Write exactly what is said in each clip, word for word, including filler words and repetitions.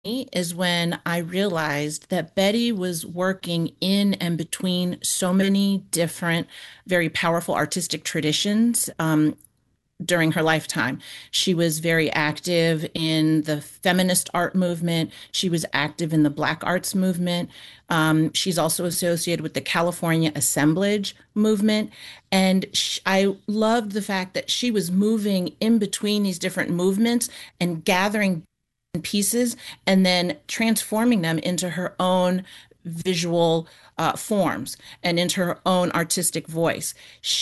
is when I realized that Betty was working in and between so many different, very powerful artistic traditions. Um, during her lifetime. She was very active in the feminist art movement. She was active in the Black arts movement. Um, she's also associated with the California Assemblage movement. And sh I loved the fact that she was moving in between these different movements and gathering pieces and then transforming them into her own visual uh, forms and into her own artistic voice.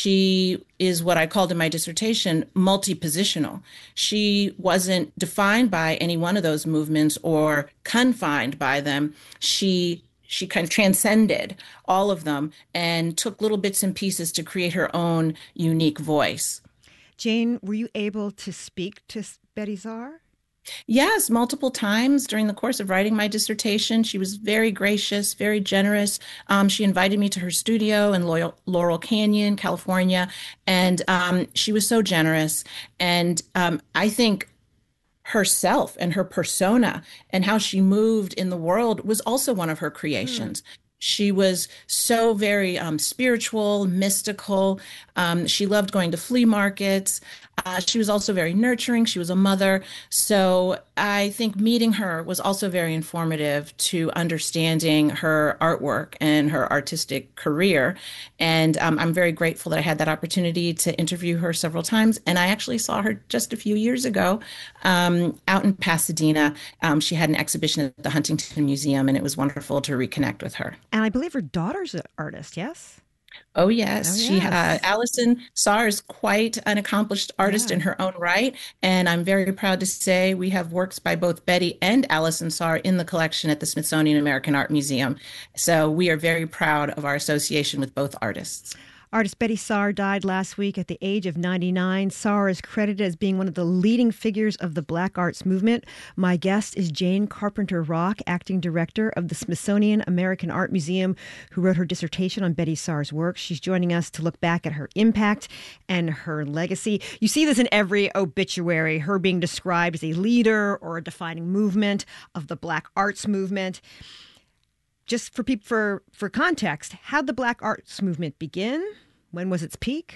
She is what I called in my dissertation multi-positional. She wasn't defined by any one of those movements or confined by them. She she kind of transcended all of them and took little bits and pieces to create her own unique voice. Jane, were you able to speak to Betty Czar? Yes, multiple times during the course of writing my dissertation. She was very gracious, very generous. Um, she invited me to her studio in Loyal, Laurel Canyon, California, and um, she was so generous. And um, I think herself and her persona and how she moved in the world was also one of her Hmm. creations. She was so very um, spiritual, mystical. Um, she loved going to flea markets. Uh, she was also very nurturing. She was a mother. So I think meeting her was also very informative to understanding her artwork and her artistic career. And um, I'm very grateful that I had that opportunity to interview her several times. And I actually saw her just a few years ago um, out in Pasadena. Um, she had an exhibition at the Huntington Museum, and it was wonderful to reconnect with her. And I believe her daughter's an artist, yes? Oh, Oh, yes. She, uh, yes. Allison Sarr is quite an accomplished artist Yeah. in her own right. And I'm very proud to say we have works by both Betty and Allison Sarr in the collection at the Smithsonian American Art Museum. So we are very proud of our association with both artists. Artist Betty Czar died last week at the age of ninety-nine. Czar is credited as being one of the leading figures of the Black arts movement. My guest is Jane Carpenter Rock, acting director of the Smithsonian American Art Museum, who wrote her dissertation on Betty Czar's work. She's joining us to look back at her impact and her legacy. You see this in every obituary, her being described as a leader or a defining movement of the Black arts movement. Just for people for for context, how'd the Black arts movement begin? When was its peak?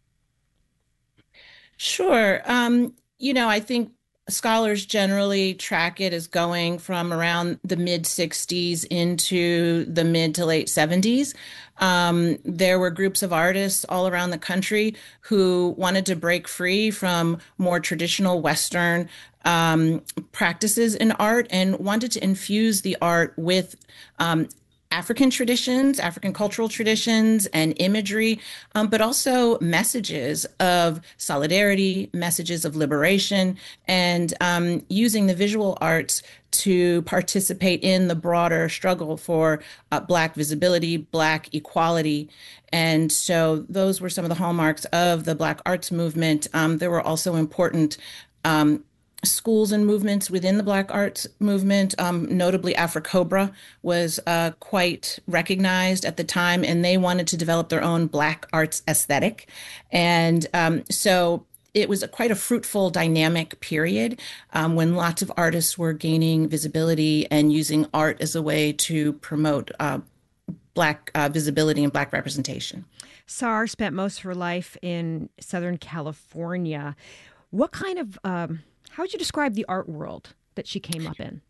Sure. Um, you know, I think scholars generally track it as going from around the mid sixties into the mid to late seventies. Um, there were groups of artists all around the country who wanted to break free from more traditional Western um, practices in art and wanted to infuse the art with um, African traditions, African cultural traditions, and imagery, um, but also messages of solidarity, messages of liberation, and um, using the visual arts to participate in the broader struggle for uh, Black visibility, Black equality. And so those were some of the hallmarks of the Black arts movement. Um, there were also important um, schools and movements within the Black arts movement. Um, notably, AfriCobra was uh, quite recognized at the time, and they wanted to develop their own Black arts aesthetic. And um, so it was a, quite a fruitful, dynamic period um, when lots of artists were gaining visibility and using art as a way to promote uh, Black uh, visibility and Black representation. Czar spent most of her life in Southern California. What kind of, um, how would you describe the art world that she came up in?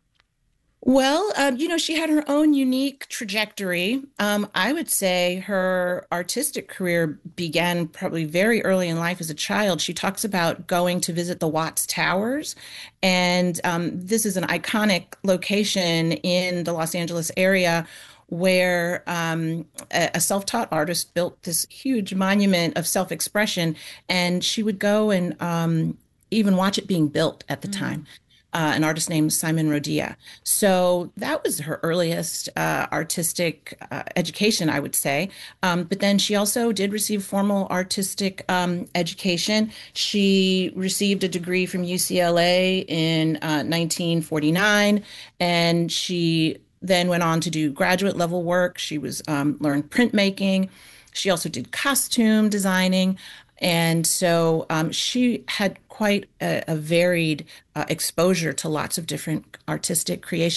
Well, uh, you know, she had her own unique trajectory. Um, I would say her artistic career began probably very early in life as a child. She talks about going to visit the Watts Towers, and um, this is an iconic location in the Los Angeles area where um, a, a self-taught artist built this huge monument of self-expression, and she would go and um, even watch it being built at the Mm. time. Uh, an artist named Simon Rodia. So that was her earliest uh, artistic uh, education, I would say. Um, but then she also did receive formal artistic um, education. She received a degree from U C L A in uh, nineteen forty-nine, and she then went on to do graduate level work. She was um, learned printmaking. She also did costume designing. And so um, she had quite a, a varied uh, exposure to lots of different artistic creations.